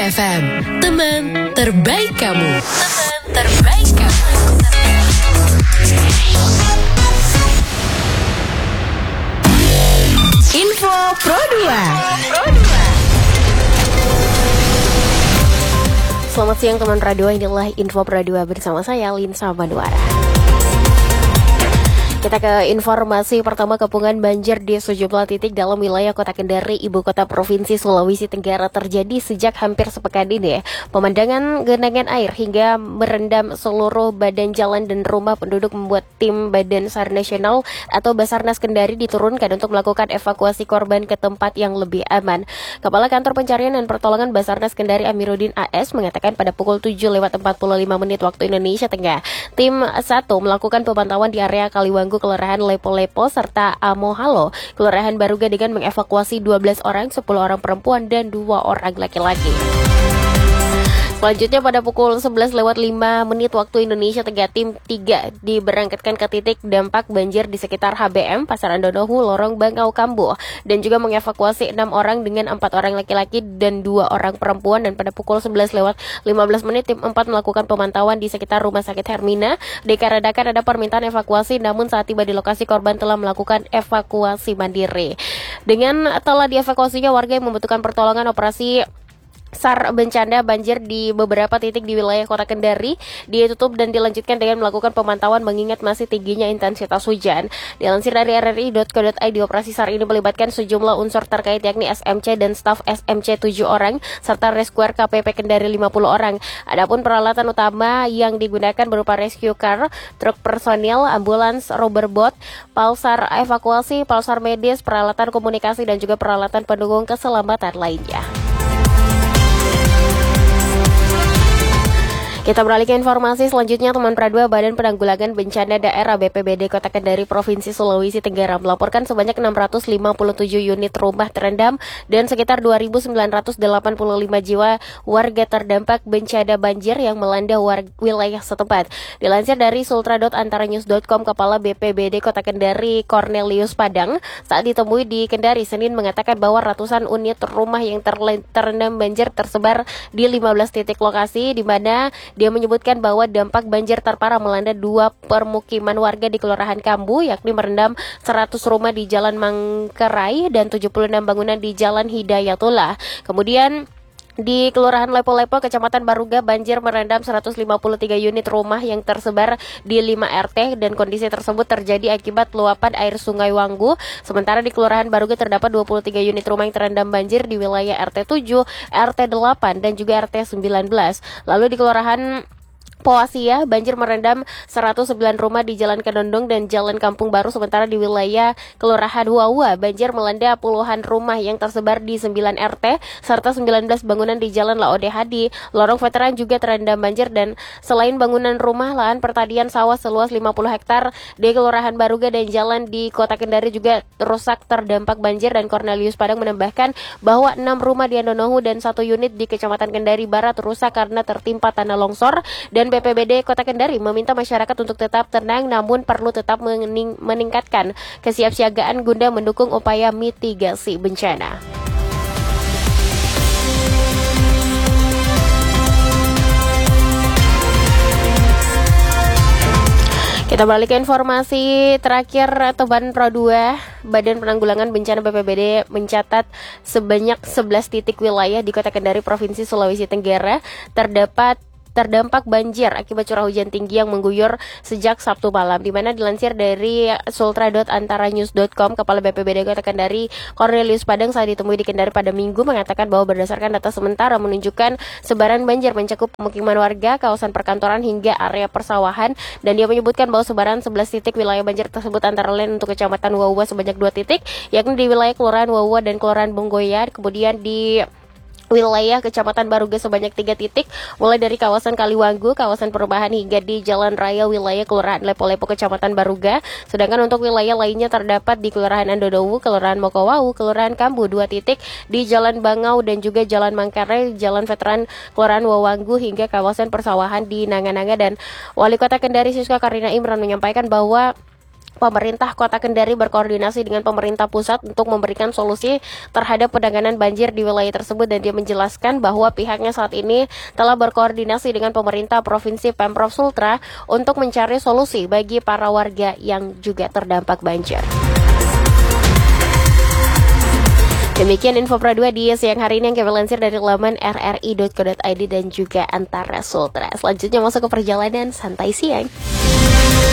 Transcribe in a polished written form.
FM, teman terbaik kamu. Teman terbaik kamu. Info Pro 2. Selamat siang teman Radio, inilah Info Pro 2 bersama saya Linsa Manuara. Kita ke informasi pertama. Kepungan banjir di sejumlah titik dalam wilayah Kota Kendari, ibu kota Provinsi Sulawesi Tenggara terjadi sejak hampir sepekan ini. Pemandangan genangan air hingga merendam seluruh badan jalan dan rumah penduduk membuat tim Badan SAR Nasional atau Basarnas Kendari diturunkan untuk melakukan evakuasi korban ke tempat yang lebih aman. Kepala Kantor Pencarian dan Pertolongan Basarnas Kendari Amiruddin AS mengatakan pada pukul 7:45 waktu Indonesia Tengah, tim 1 melakukan pemantauan di area Kaliwanggu, Kelurahan Lepo-Lepo, serta Amohalo, Kelurahan Baruga dengan mengevakuasi 12 orang, 10 orang perempuan dan 2 orang laki-laki. Selanjutnya pada pukul 11:05 waktu Indonesia Tengah, tim 3 diberangkatkan ke titik dampak banjir di sekitar HBM, Pasaran Donohu, Lorong Bangau, Kambo, dan juga mengevakuasi 6 orang dengan 4 orang laki-laki dan 2 orang perempuan. Dan pada pukul 11:15 tim 4 melakukan pemantauan di sekitar Rumah Sakit Hermina. Dikarenakan ada permintaan evakuasi, namun saat tiba di lokasi korban telah melakukan evakuasi mandiri. Dengan telah dievakuasinya warga yang membutuhkan pertolongan, operasi SAR bencana banjir di beberapa titik di wilayah Kota Kendari ditutup dan dilanjutkan dengan melakukan pemantauan mengingat masih tingginya intensitas hujan. Dilansir dari rri.co.id, operasi SAR ini melibatkan sejumlah unsur terkait yakni SMC dan staf SMC 7 orang serta rescuer KPP Kendari 50 orang. Adapun peralatan utama yang digunakan berupa rescue car, truk personil, ambulans, rubber boat, palsar evakuasi, palsar medis, peralatan komunikasi dan juga peralatan pendukung keselamatan lainnya. Kita beralih ke informasi selanjutnya, teman Pradua. Badan Penanggulangan Bencana Daerah BPBD Kota Kendari Provinsi Sulawesi Tenggara melaporkan sebanyak 657 unit rumah terendam dan sekitar 2.985 jiwa warga terdampak bencana banjir yang melanda wilayah setempat. Dilansir dari sultra.antaranews.com, Kepala BPBD Kota Kendari Cornelius Padang saat ditemui di Kendari Senin mengatakan bahwa ratusan unit rumah yang terendam banjir tersebar di 15 titik lokasi, di mana dia menyebutkan bahwa dampak banjir terparah melanda 2 permukiman warga di Kelurahan Kambu, yakni merendam 100 rumah di Jalan Mangkerai dan 76 bangunan di Jalan Hidayatullah. Kemudian di Kelurahan Lepo-Lepo, Kecamatan Baruga, banjir merendam 153 unit rumah yang tersebar di 5 RT dan kondisi tersebut terjadi akibat luapan air Sungai Wanggu. Sementara di Kelurahan Baruga terdapat 23 unit rumah yang terendam banjir di wilayah RT 7, RT 8 dan juga RT 19. Lalu di Kelurahan Poasia, banjir merendam 109 rumah di Jalan Kedondong dan Jalan Kampung Baru. Sementara di wilayah Kelurahan Huawa, banjir melanda puluhan rumah yang tersebar di 9 RT serta 19 bangunan di Jalan Laode Hadi. Lorong Veteran juga terendam banjir, dan selain bangunan rumah, lahan pertanian sawah seluas 50 hektar di Kelurahan Baruga dan jalan di Kota Kendari juga rusak terdampak banjir. Dan Cornelius Padang menambahkan bahwa 6 rumah di Andonohu dan 1 unit di Kecamatan Kendari Barat rusak karena tertimpa tanah longsor. Dan BPBD Kota Kendari meminta masyarakat untuk tetap tenang, namun perlu tetap meningkatkan kesiapsiagaan guna mendukung upaya mitigasi bencana. Kita balik ke informasi terakhir, teman Pro 2. Badan Penanggulangan Bencana BPBD mencatat sebanyak 11 titik wilayah di Kota Kendari Provinsi Sulawesi Tenggara terdampak banjir akibat curah hujan tinggi yang mengguyur sejak Sabtu malam. Di mana dilansir dari sultra.antaranews.com, Kepala BPBD Kota Kendari Cornelius Padang saat ditemui di Kendari pada Minggu mengatakan bahwa berdasarkan data sementara menunjukkan sebaran banjir mencakup pemukiman warga, kawasan perkantoran hingga area persawahan. Dan dia menyebutkan bahwa sebaran 11 titik wilayah banjir tersebut antara lain untuk Kecamatan Wawa sebanyak 2 titik, yakni di wilayah Kelurahan Wawa dan Kelurahan Bonggoya. Kemudian di wilayah Kecamatan Baruga sebanyak 3 titik, mulai dari kawasan Kaliwanggu, kawasan perumahan hingga di Jalan Raya wilayah Kelurahan Lepo-Lepo Kecamatan Baruga. Sedangkan untuk wilayah lainnya terdapat di Kelurahan Andonowu, Kelurahan Mokowau, Kelurahan Kambu 2 titik, di Jalan Bangau dan juga Jalan Mangkare, Jalan Veteran Kelurahan Wawanggu hingga kawasan persawahan di Nanga-Nanga. Dan Wali Kota Kendari Siska Karina Imran menyampaikan bahwa Pemerintah Kota Kendari berkoordinasi dengan pemerintah pusat untuk memberikan solusi terhadap penanganan banjir di wilayah tersebut, dan dia menjelaskan bahwa pihaknya saat ini telah berkoordinasi dengan pemerintah Provinsi Pemprov Sultra untuk mencari solusi bagi para warga yang juga terdampak banjir. Demikian info Pro 2 di siang hari ini yang kami lansir dari laman rri.co.id dan juga Antara Sultra. Selanjutnya masuk ke perjalanan santai siang.